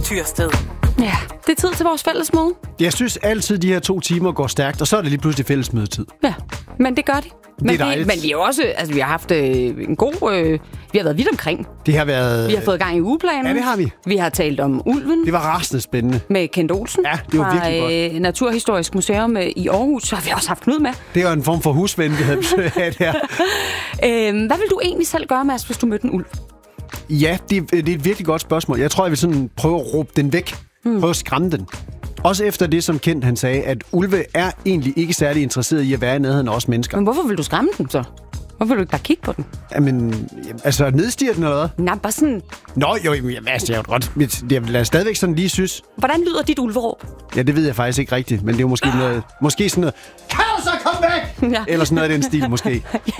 Tyrsted. Ja, det er tid til vores fællesmøde. Jeg synes altid, de her 2 timer går stærkt, og så er det lige pludselig fællesmødetid. Ja, men det gør de. Men vi har også, altså vi har haft en god, vi har været vidt omkring. Det har været... Vi har fået gang i ugeplanen. Ja, det har vi. Vi har talt om ulven. Det var rasende spændende. Med Kent Olsen. Ja, det var virkelig godt. Naturhistorisk Museum i Aarhus, så har vi også haft Knud med. Det var en form for husven, vi havde besøg af der. Hvad vil du egentlig selv gøre, Mads, hvis du mødte en ulv? Ja, det er et virkelig godt spørgsmål. Jeg tror, jeg vil sådan prøve at råbe den væk. Prøve at skræmme den. Også efter det, som Kent han sagde, at ulve er egentlig ikke særlig interesseret i at være i nærheden af os mennesker. Men hvorfor vil du skræmme den så? Hvorfor vil du ikke bare kigge på den? Jamen, altså nedstige den eller hvad? Nej, bare sådan... Nå, jo, altså, jeg er jo godt... Jeg vil stadigvæk sådan lige synes... Hvordan lyder dit ulveråb? Ja, det ved jeg faktisk ikke rigtigt, men det er jo måske noget... Måske sådan noget... Kan du så komme væk? Ja. Eller sådan noget af den stil, måske.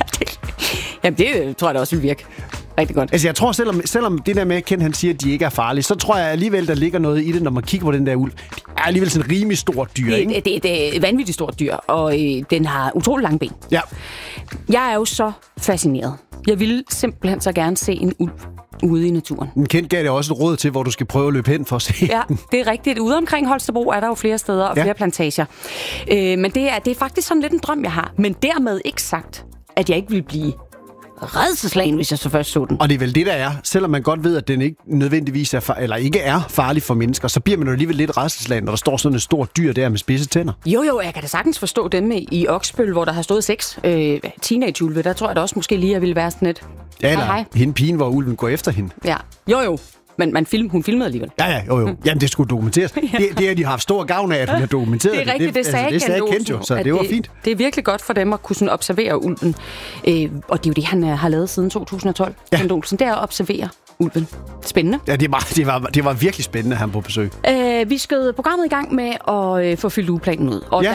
Jamen, det tror jeg da også vil virke. Rigtig godt. Altså, jeg tror, selvom det der med, at Ken han siger, at de ikke er farlige, så tror jeg alligevel, der ligger noget i det, når man kigger på den der ulv. Det er alligevel sådan en rimelig stort dyr, ikke? Det er et vanvittigt stort dyr, og den har utrolig lange ben. Ja. Jeg er jo så fascineret. Jeg ville simpelthen så gerne se en ulv ude i naturen. Men Kent gav det også et råd til, hvor du skal prøve at løbe hen for at se Ja, den. det er rigtigt. Ude omkring Holstebro er der jo flere steder og flere plantager. Men det er faktisk sådan lidt en drøm, jeg har. Men dermed ikke sagt, at jeg ikke vil blive rædselsslagen, hvis jeg så først så den. Og det er vel det, der er. Selvom man godt ved, at den ikke nødvendigvis eller ikke er farlig for mennesker, så bliver man jo alligevel lidt rædselsslagen, når der står sådan et stort dyr der med spidse tænder. Jo, jeg kan da sagtens forstå dem i Oksbøl, hvor der har stået 6 teenageulve. Der tror jeg da også måske lige, at jeg ville være sådan et... Ja, eller hende pigen, hvor ulven går efter hende. Ja, jo. Men hun filmede alligevel. Ja, jo. Jamen, det skulle dokumenteres. Det er, de har haft stor gavn af, at hun har dokumenteret det. Det er rigtigt, det sagde Kent jo, så det var fint. Det er virkelig godt for dem at kunne sådan observere ulven. Og det er jo det, han har lavet siden 2012. Ja. Kent Olsen, det er at observere ulven. Spændende. Ja, det var virkelig spændende, at han på besøg. Vi skød programmet i gang med at få fyldt ugeplanen ud. Og der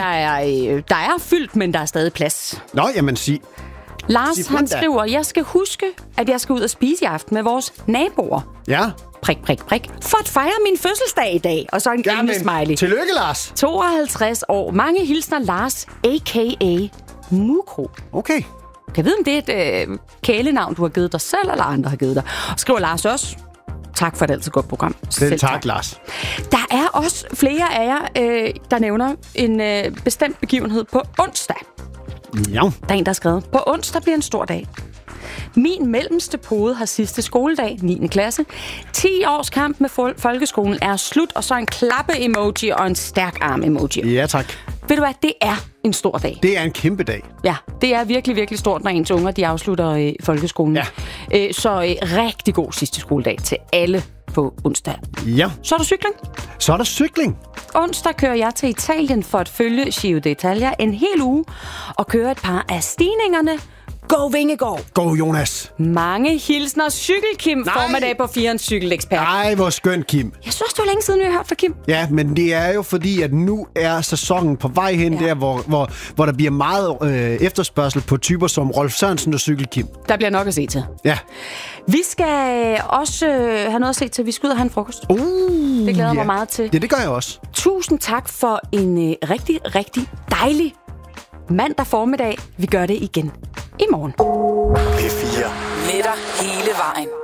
er fyldt, men der er stadig plads. Nå, jamen sig. Lars, han skriver, jeg skal huske, at jeg skal ud og spise i aften med vores naboer. Ja. Prik, for at fejre min fødselsdag i dag. Og så en grinende smiley. Tillykke, Lars. 52 år. Mange hilsner, Lars, a.k.a. Mukro. Okay. Kan jeg vide, om det er et kælenavn, du har givet dig selv, eller andre har givet dig? Og skriver Lars også. Tak for et altid godt program. Selv tak, Lars. Der er også flere af jer, der nævner en bestemt begivenhed på onsdag. Ja. Der er en, der har skrevet, på onsdag bliver en stor dag. Min mellemste pode har sidste skoledag, 9. klasse. 10 års kamp med folkeskolen er slut, og så en klappe-emoji og en stærk arm-emoji. Ja, tak. Ved du hvad, det er en stor dag. Det er en kæmpe dag. Ja, det er virkelig, virkelig stort, når ens unger de afslutter folkeskolen. Ja. Så rigtig god sidste skoledag til alle på onsdag. Ja. Så er der cykling. Så er der cykling. Onsdag kører jeg til Italien for at følge Giro d'Italia en hel uge og køre et par af stigningerne. Go Vingegaard! Go Jonas! Mange hilsner Cykel-Kim, formiddag på 4'ens cykelekspert. Nej, hvor skønt, Kim. Jeg synes, det var længe siden, vi har hørt fra Kim. Ja, men det er jo fordi, at nu er sæsonen på vej hen der, hvor der bliver meget efterspørgsel på typer som Rolf Sørensen og Cykel-Kim. Der bliver nok at se til. Ja. Vi skal også have noget at se til. Vi skal ud og have en frokost. Det glæder mig meget til. Ja, det gør jeg også. Tusind tak for en rigtig, rigtig dejlig mandag formiddag. Vi gør det igen i morgen. P4. Med dig hele vejen.